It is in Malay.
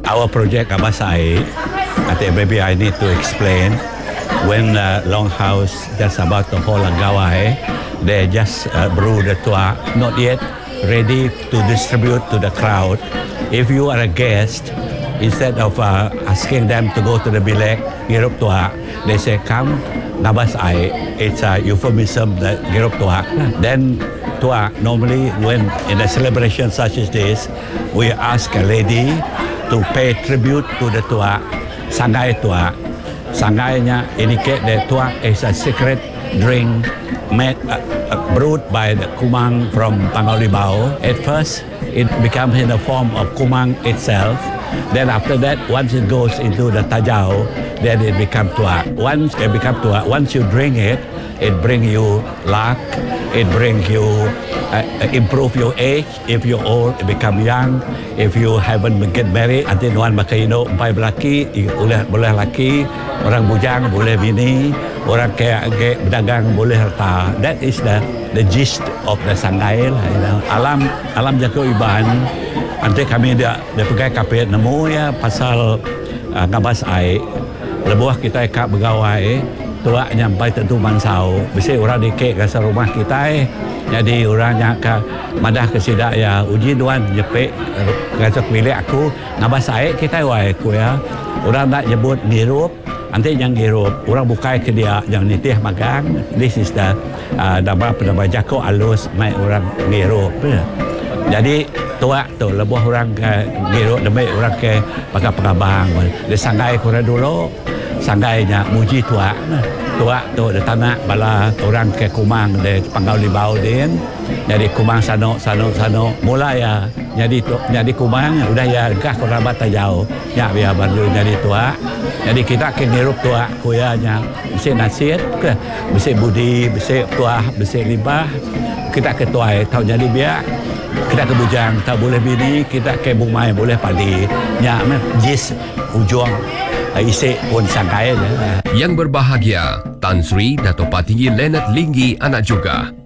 Our project Abasai, I think maybe I need to explain. When Longhouse just about to hold a gawai, they just brew the tuak, not yet ready to distribute to the crowd. If you are a guest, instead of asking them to go to the bilek, girup tuak, they say, come, Ngabasai. It's a euphemism, that girup tuak. Then tuak, normally when in a celebration such as this, we ask a lady to pay tribute to the tuak, sangai tuak. Sangainya indicate that tuak is a secret drink made, brewed by the kumang from Pangaulibao. At first, it becomes in the form of kumang itself. Then after that, once it goes into the tajau, then it becomes tuak. Once it becomes tuak, once you drink it, it brings you luck. It brings you improve your age. If you're old, it become young. If you haven't get married, until one makaido, empat lelaki, boleh lelaki, orang bujang boleh bini, orang kaya berdagang boleh harta. That is the gist of the sangai lah. You know. Alam Jago Iban. Nanti kami dia pegai kapit nemu ya pasal Ngabasai. Lebuah kita kak begawai. Tuak nyampai tentu mansau. Bisa orang dikek ke rumah kita. Jadi orang yang ke madah ke sidak ya uji duan jepek ngasuk milik aku Ngabasai kita wai aku ya. Orang nak nyebut ngirup. Nanti yang ngirup orang bukai ke dia yang nitih magang. This is the nama Jago alus mai orang ngirup. Jadi tuak tu lebuh orang ke ngirup demi orang ke pakai pengabang. Dia sangai kurang dulu. Sanggainya muji tuak. Tuak tu dia tanah bala orang ke kumang de Pangaulibao din. Jadi kumang sano. Mulai ya jadi kumang udah ya gah kerabat tajau. Ya biar baru jadi tuak. Jadi kita ke ngirup tuak kuyanya bisi nasir ke bisi budi, bisi tuah, bisi libah. Kita ke tuai tahu jadi biar kita ke bujang tak boleh bini, kita ke bumai boleh padi. Ya jis ujung isi pun sangkai. Yang berbahagia, Tan Sri Dato' Patinggi Leonard Linggi anak juga.